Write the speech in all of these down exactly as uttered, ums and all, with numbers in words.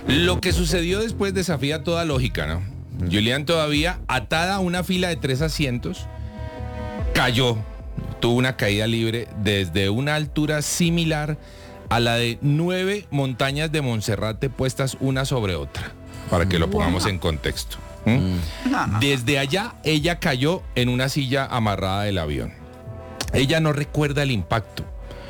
Lo que sucedió después desafía toda lógica, ¿no? Julián, todavía atada a una fila de tres asientos, cayó, tuvo una caída libre desde una altura similar a la de nueve montañas de Monserrate puestas una sobre otra, para que lo pongamos en contexto. ¿Mm? Desde allá, ella cayó en una silla amarrada del avión. Ella no recuerda el impacto.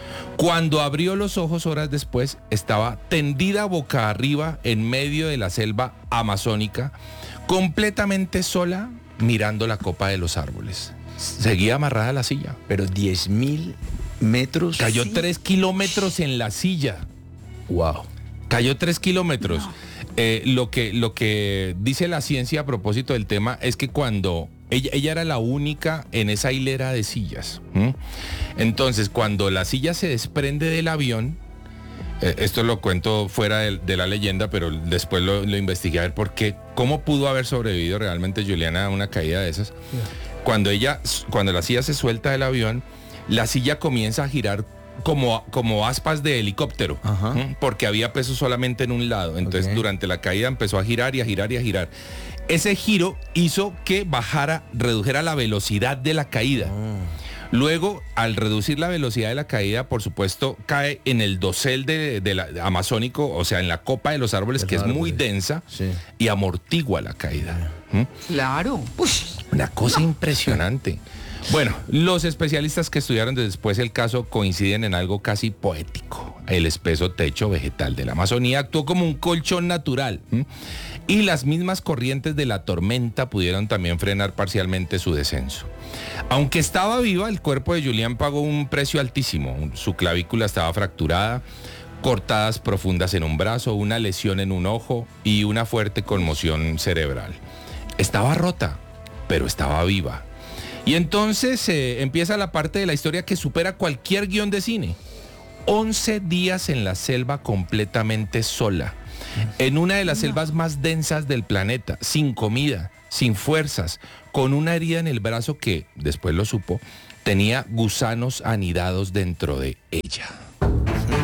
Cuando abrió los ojos horas después, estaba tendida boca arriba en medio de la selva amazónica, completamente sola, mirando la copa de los árboles. Seguía amarrada a la silla. Pero diez mil metros. Cayó ¿sí? tres kilómetros en la silla. Wow. Cayó tres kilómetros. No. Eh, lo que, lo que dice la ciencia a propósito del tema es que cuando ella, ella era la única en esa hilera de sillas. ¿Mm? Entonces, cuando la silla se desprende del avión, eh, esto lo cuento fuera de, de la leyenda, pero después lo, lo investigué a ver por qué, cómo pudo haber sobrevivido realmente Juliana a una caída de esas. Yeah. Cuando ella, cuando la silla se suelta del avión, la silla comienza a girar como, como aspas de helicóptero, ¿Mm? Porque había peso solamente en un lado. Entonces, okay. durante la caída empezó a girar y a girar y a girar. Ese giro hizo que bajara, redujera la velocidad de la caída. Oh. Luego, al reducir la velocidad de la caída, por supuesto, cae en el dosel de, de la, de amazónico, o sea, en la copa de los árboles, que es muy densa, sí. y amortigua la caída. ¿Mm? Claro. Uy. Una cosa no. impresionante. Bueno, los especialistas que estudiaron después el caso coinciden en algo casi poético. El espeso techo vegetal de la Amazonía actuó como un colchón natural. ¿Mm? Y las mismas corrientes de la tormenta pudieron también frenar parcialmente su descenso. Aunque estaba viva, el cuerpo de Julián pagó un precio altísimo. Su clavícula estaba fracturada, cortadas profundas en un brazo, una lesión en un ojo y una fuerte conmoción cerebral. Estaba rota, pero estaba viva. Y entonces eh, empieza la parte de la historia que supera cualquier guión de cine. once días en la selva completamente sola, en una de las no. selvas más densas del planeta, sin comida, sin fuerzas, con una herida en el brazo que, después lo supo, tenía gusanos anidados dentro de ella.